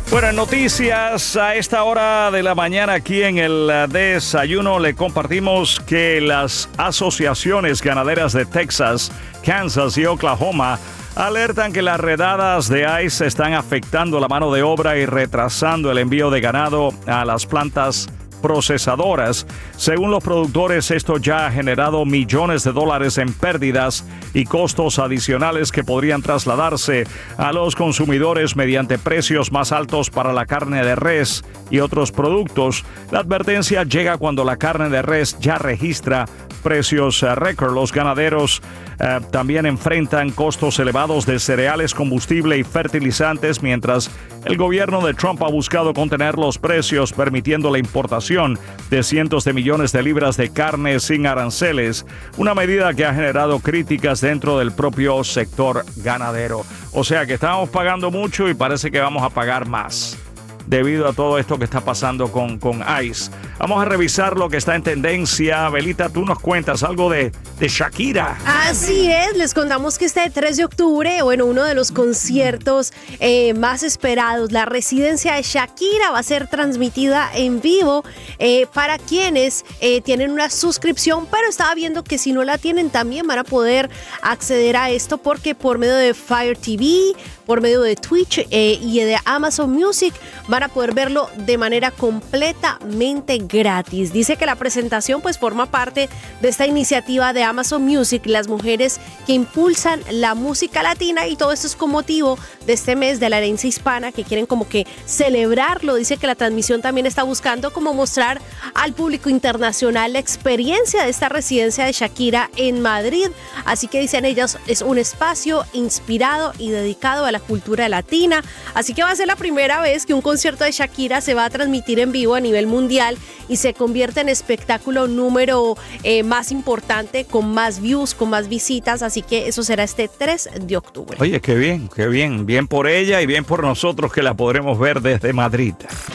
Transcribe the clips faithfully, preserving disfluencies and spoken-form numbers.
Bueno, noticias a esta hora de la mañana aquí en el desayuno le compartimos que las asociaciones ganaderas de Texas, Kansas y Oklahoma alertan que las redadas de ICE están afectando la mano de obra y retrasando el envío de ganado a las plantas procesadoras. Según los productores, esto ya ha generado millones de dólares en pérdidas y costos adicionales que podrían trasladarse a los consumidores mediante precios más altos para la carne de res y otros productos. La advertencia llega cuando la carne de res ya registra precios uh, récord. Los ganaderos uh, también enfrentan costos elevados de cereales, combustible y fertilizantes, mientras el gobierno de Trump ha buscado contener los precios, permitiendo la importación de cientos de millones de libras de carne sin aranceles, una medida que ha generado críticas dentro del propio sector ganadero. O sea que estamos pagando mucho y parece que vamos a pagar más debido a todo esto que está pasando con, con ICE. Vamos a revisar lo que está en tendencia. Belita, tú nos cuentas algo de, de Shakira. Así es, les contamos que este tres de octubre, bueno, uno de los conciertos eh, más esperados, la residencia de Shakira, va a ser transmitida en vivo eh, para quienes eh, tienen una suscripción, pero estaba viendo que si no la tienen también van a poder acceder a esto porque por medio de Fire T V, por medio de Twitch eh, y de Amazon Music van a poder verlo de manera completamente gratis. Dice que la presentación pues forma parte de esta iniciativa de Amazon Music, las mujeres que impulsan la música latina, y todo esto es con motivo de este mes de la herencia hispana que quieren como que celebrarlo. Dice que la transmisión también está buscando como mostrar al público internacional la experiencia de esta residencia de Shakira en Madrid. Así que dicen ellas, es un espacio inspirado y dedicado a la cultura latina. Así que va a ser la primera vez que un concierto de Shakira se va a transmitir en vivo a nivel mundial y se convierte en espectáculo número eh, más importante, con más views, con más visitas. Así que eso será este tres de octubre. Oye, qué bien, qué bien. Bien por ella y bien por nosotros que la podremos ver desde Madrid.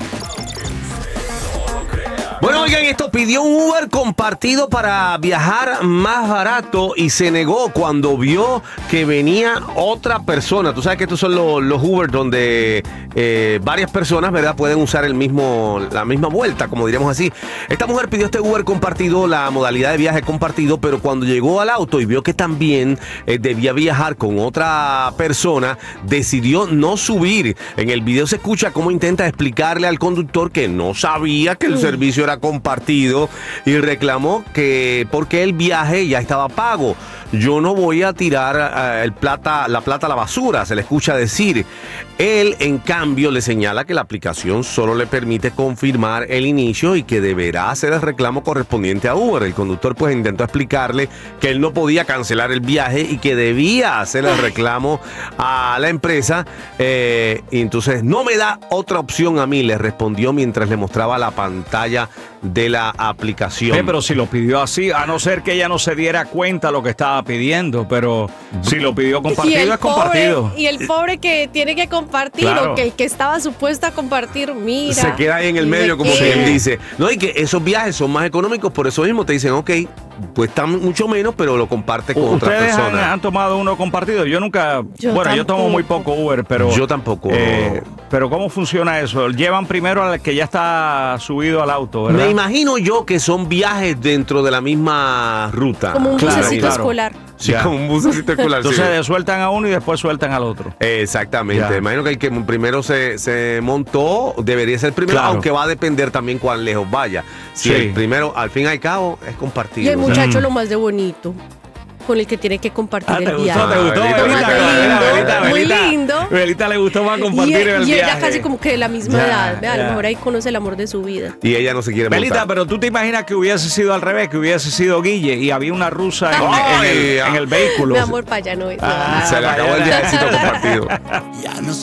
Bueno, oigan, esto pidió un Uber compartido para viajar más barato y se negó cuando vio que venía otra persona. Tú sabes que estos son los, los Uber donde eh, varias personas, ¿verdad?, pueden usar el mismo, la misma vuelta, como diríamos así. Esta mujer pidió este Uber compartido, la modalidad de viaje compartido, pero cuando llegó al auto y vio que también eh, debía viajar con otra persona, decidió no subir. En el video se escucha cómo intenta explicarle al conductor que no sabía que el mm. servicio era compartido y reclamó que porque el viaje ya estaba pago. Yo no voy a tirar uh, el plata, la plata a la basura, se le escucha decir. Él, en cambio, le señala que la aplicación solo le permite confirmar el inicio y que deberá hacer el reclamo correspondiente a Uber. El conductor pues intentó explicarle que él no podía cancelar el viaje y que debía hacer el reclamo a la empresa. Eh, y entonces, no me da otra opción a mí, le respondió mientras le mostraba la pantalla de la aplicación. Eh, pero si lo pidió así, a no ser que ella no se diera cuenta lo que estaba pidiendo, pero si lo pidió compartido, es pobre, compartido. Y el pobre que tiene que compartir, claro, o que el que estaba supuesto a compartir, mira. Se queda ahí en el medio, como que él dice. No, y que esos viajes son más económicos, por eso mismo te dicen, ok, pues está mucho menos, pero lo comparte con otra persona. ¿Ustedes han, han tomado uno compartido? Yo nunca, yo bueno, tampoco. yo tomo muy poco Uber, pero... Yo tampoco. Eh, pero ¿cómo funciona eso? Llevan primero al que ya está subido al auto, ¿verdad? Me imagino yo que son viajes dentro de la misma ruta. Como un claro, bucecito claro. escolar. Sí, ya. como un bucecito escolar. Entonces sí. sueltan a uno y después sueltan al otro. Exactamente. Ya. Imagino que el que primero se, se montó debería ser el primero, Claro. aunque va a depender también cuán lejos vaya. Si Sí. el primero, al fin y al cabo, es compartido. Y el muchacho Mm. lo más de bonito, con el que tiene que compartir Ah, ¿te el gustó? viaje. ¿Te gustó? Ah, Belita, Belita, Belita, muy Belita, lindo. Belita le gustó más compartir y, el y viaje. ella casi como que de la misma Ya, edad. Vea, a ya. lo mejor ahí conoce el amor de su vida. Y ella no se quiere Belita, montar. pero tú te imaginas que hubiese sido al revés, que hubiese sido Guille y había una rusa en, Ay, en el, en el vehículo. Mi amor, para allá no es. Ah, Se le acabó el viajecito compartido. Ya no